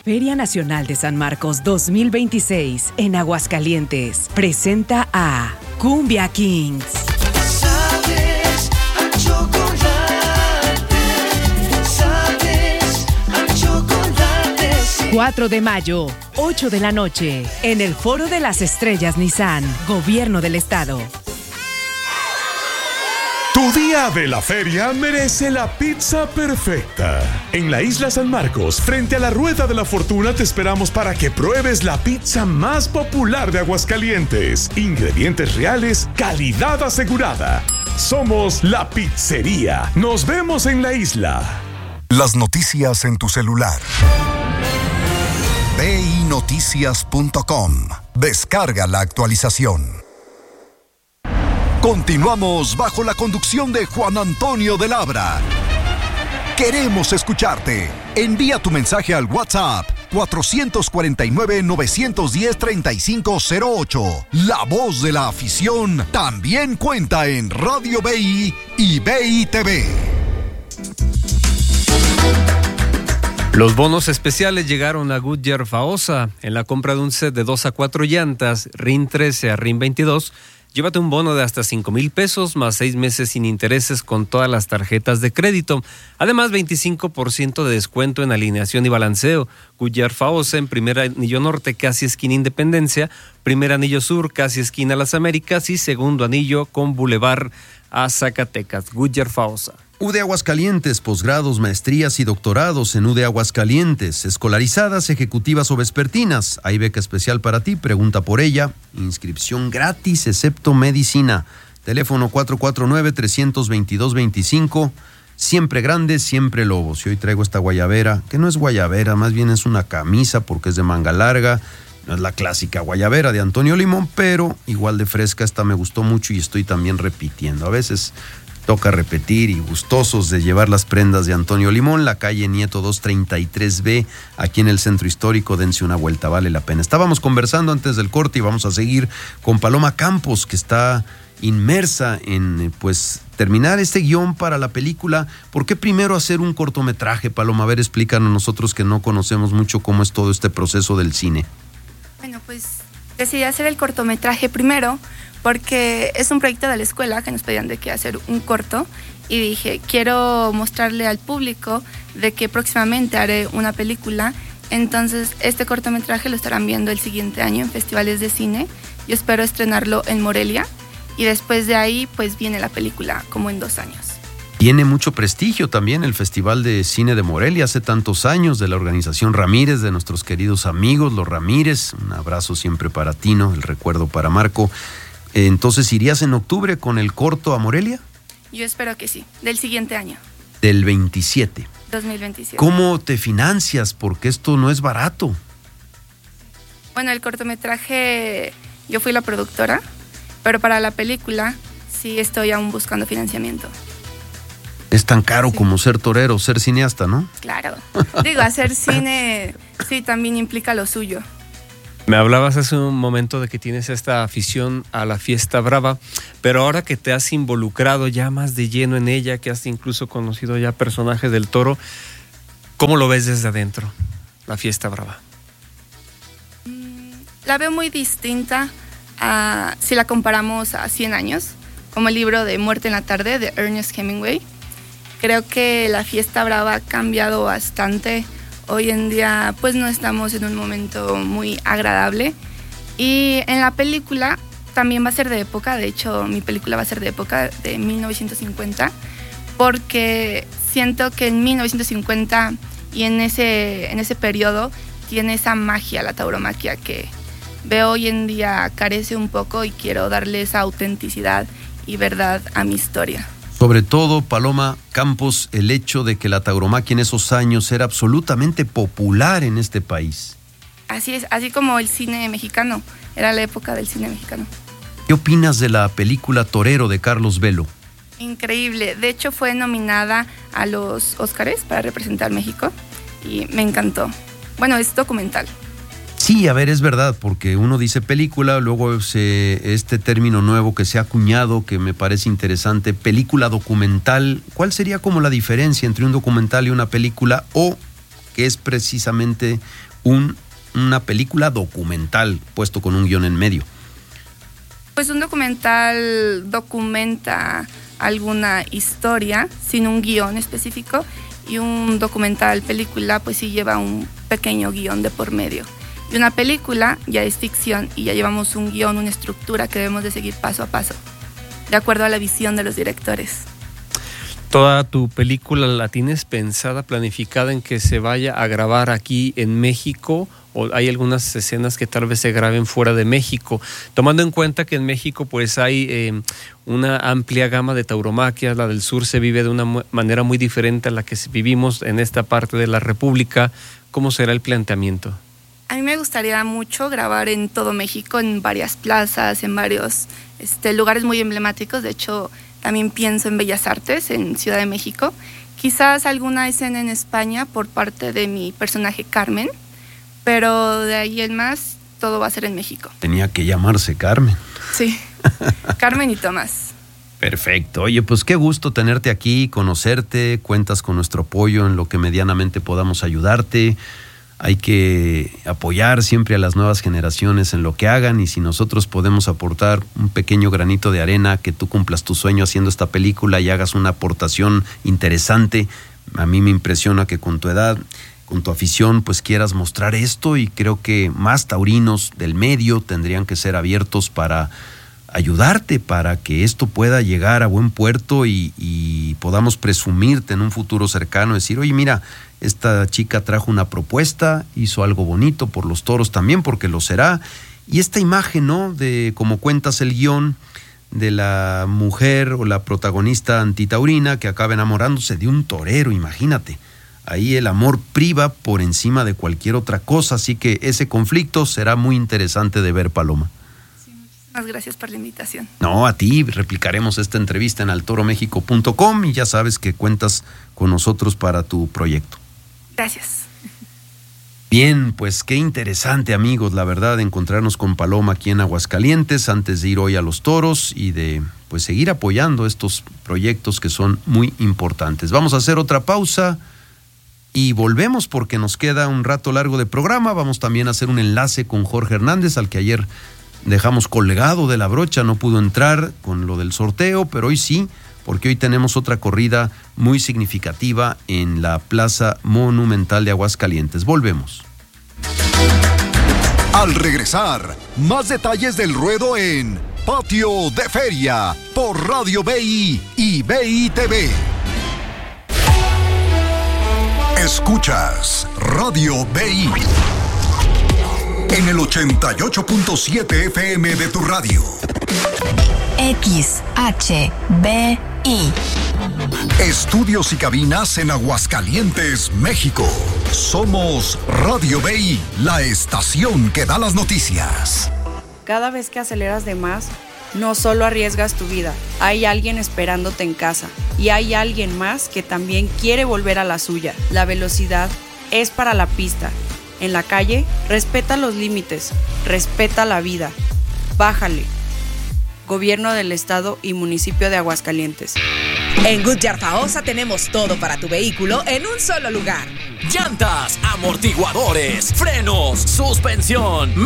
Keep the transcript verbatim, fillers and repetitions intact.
Feria Nacional de San Marcos dos mil veintiséis en Aguascalientes presenta a Cumbia Kings. Sabes a chocolate, sabes a chocolate, sí. cuatro de mayo, ocho de la noche, en el Foro de las Estrellas Nissan, Gobierno del Estado. Tu día de la feria merece la pizza perfecta. En la Isla San Marcos, frente a la Rueda de la Fortuna, te esperamos para que pruebes la pizza más popular de Aguascalientes. Ingredientes reales, calidad asegurada. Somos La Pizzería. Nos vemos en la isla. Las noticias en tu celular. ve i noticias punto com. Descarga la actualización. Continuamos bajo la conducción de Juan Antonio de Labra. Queremos escucharte. Envía tu mensaje al WhatsApp cuatro cuatro nueve, nueve uno cero, tres cinco cero ocho. La voz de la afición también cuenta en Radio B I y B I T V. Los bonos especiales llegaron a Goodyear Faosa. En la compra de un set de dos a cuatro llantas, R I N trece a R I N veintidós, llévate un bono de hasta cinco mil pesos más seis meses sin intereses con todas las tarjetas de crédito. Además, veinticinco por ciento de descuento en alineación y balanceo. Goodyear Faosa en primer anillo norte, casi esquina Independencia, primer anillo sur, casi esquina Las Américas y segundo anillo con Boulevard a Zacatecas. Goodyear Faosa. U D Aguascalientes, posgrados, maestrías y doctorados en U D Aguascalientes, escolarizadas, ejecutivas o vespertinas. Hay beca especial para ti, pregunta por ella. Inscripción gratis, excepto medicina. Teléfono cuatro cuatro nueve, tres dos dos, dos cinco. Siempre grande, siempre lobos. Y hoy traigo esta guayabera, que no es guayabera, más bien es una camisa porque es de manga larga. No es la clásica guayabera de Antonio Limón, pero igual de fresca. Esta me gustó mucho y estoy también repitiendo. A veces toca repetir y gustosos de llevar las prendas de Antonio Limón, la calle Nieto doscientos treinta y tres B, aquí en el Centro Histórico. Dense una vuelta, vale la pena. Estábamos conversando antes del corte y vamos a seguir con Paloma Campos, que está inmersa en pues terminar este guión para la película. ¿Por qué primero hacer un cortometraje, Paloma? A ver, explícanos nosotros que no conocemos mucho cómo es todo este proceso del cine. Bueno, pues decidí hacer el cortometraje primero porque es un proyecto de la escuela que nos pedían de que hacer un corto y dije, quiero mostrarle al público de que próximamente haré una película. Entonces este cortometraje lo estarán viendo el siguiente año en festivales de cine. Yo espero estrenarlo en Morelia y después de ahí pues viene la película como en dos años. Tiene mucho prestigio también el Festival de Cine de Morelia, hace tantos años, de la organización Ramírez, de nuestros queridos amigos, los Ramírez. Un abrazo siempre para Tino, el recuerdo para Marco. Entonces, ¿irías en octubre con el corto a Morelia? Yo espero que sí, del siguiente año. Del veintisiete. dos mil veintisiete. ¿Cómo te financias? Porque esto no es barato. Bueno, el cortometraje, yo fui la productora, pero para la película sí estoy aún buscando financiamiento. Es tan caro sí. como ser torero, ser cineasta, ¿no? Claro. Digo, hacer cine sí también implica lo suyo. Me hablabas hace un momento de que tienes esta afición a la fiesta brava, pero ahora que te has involucrado ya más de lleno en ella, que has incluso conocido ya personajes del Toro, ¿cómo lo ves desde adentro, la fiesta brava? La veo muy distinta a, si la comparamos a cien años, como el libro de Muerte en la Tarde de Ernest Hemingway. Creo que la fiesta brava ha cambiado bastante. Hoy en día pues no estamos en un momento muy agradable y en la película también va a ser de época. De hecho, mi película va a ser de época de mil novecientos cincuenta, porque siento que en mil novecientos cincuenta y en ese, en ese periodo tiene esa magia, la tauromaquia, que veo hoy en día carece un poco y quiero darle esa autenticidad y verdad a mi historia. Sobre todo, Paloma Campos, el hecho de que la tauromaquia en esos años era absolutamente popular en este país. Así es, así como el cine mexicano, era la época del cine mexicano. ¿Qué opinas de la película Torero de Carlos Velo? Increíble, de hecho fue nominada a los Óscares para representar México y me encantó. Bueno, es documental. Sí, a ver, es verdad, porque uno dice película, luego se, este término nuevo que se ha acuñado, que me parece interesante, película documental. ¿Cuál sería como la diferencia entre un documental y una película? O que es precisamente un, una película documental puesto con un guión en medio. Pues un documental documenta alguna historia sin un guión específico, y un documental película pues sí lleva un pequeño guión de por medio. Y una película ya es ficción y ya llevamos un guión, una estructura que debemos de seguir paso a paso, de acuerdo a la visión de los directores. ¿Toda tu película la tienes pensada, planificada en que se vaya a grabar aquí en México, o hay algunas escenas que tal vez se graben fuera de México? Tomando en cuenta que en México pues hay eh, una amplia gama de tauromaquias, la del sur se vive de una mu- manera muy diferente a la que vivimos en esta parte de la República. ¿Cómo será el planteamiento? A mí me gustaría mucho grabar en todo México, en varias plazas, en varios este, lugares muy emblemáticos. De hecho, también pienso en Bellas Artes, en Ciudad de México. Quizás alguna escena en España por parte de mi personaje Carmen, pero de ahí en más, todo va a ser en México. Tenía que llamarse Carmen. Sí, Carmen y Tomás. Perfecto. Oye, pues qué gusto tenerte aquí, conocerte. Cuentas con nuestro apoyo en lo que medianamente podamos ayudarte. Hay que apoyar siempre a las nuevas generaciones en lo que hagan, y si nosotros podemos aportar un pequeño granito de arena, que tú cumplas tu sueño haciendo esta película y hagas una aportación interesante. A mí me impresiona que con tu edad, con tu afición, pues quieras mostrar esto, y creo que más taurinos del medio tendrían que ser abiertos para ayudarte, para que esto pueda llegar a buen puerto y, y podamos presumirte en un futuro cercano, decir, oye, mira, esta chica trajo una propuesta, hizo algo bonito por los toros también, porque lo será. Y esta imagen, ¿no?, de como cuentas el guión, de la mujer o la protagonista antitaurina que acaba enamorándose de un torero, imagínate. Ahí el amor priva por encima de cualquier otra cosa, así que ese conflicto será muy interesante de ver, Paloma. Sí, muchísimas gracias por la invitación. No, a ti, replicaremos esta entrevista en altoromexico punto com y ya sabes que cuentas con nosotros para tu proyecto. Gracias. Bien, pues qué interesante, amigos, la verdad, encontrarnos con Paloma aquí en Aguascalientes antes de ir hoy a los toros y de pues seguir apoyando estos proyectos que son muy importantes. Vamos a hacer otra pausa y volvemos porque nos queda un rato largo de programa. Vamos también a hacer un enlace con Jorge Hernández, al que ayer dejamos colgado de la brocha, no pudo entrar con lo del sorteo, pero hoy sí, porque hoy tenemos otra corrida muy significativa en la Plaza Monumental de Aguascalientes. Volvemos. Al regresar, más detalles del ruedo en Patio de Feria por Radio B I y B I T V. Escuchas Radio B I en el ochenta y ocho punto siete F M de tu radio. X H B I. Estudios y cabinas en Aguascalientes, México. Somos Radio B I, la estación que da las noticias. Cada vez que aceleras de más, no solo arriesgas tu vida, hay alguien esperándote en casa y hay alguien más que también quiere volver a la suya. La velocidad es para la pista. En la calle, respeta los límites, respeta la vida. Bájale. Gobierno del Estado y Municipio de Aguascalientes. En Goodyear Faosa tenemos todo para tu vehículo en un solo lugar. Llantas, amortiguadores, frenos, suspensión,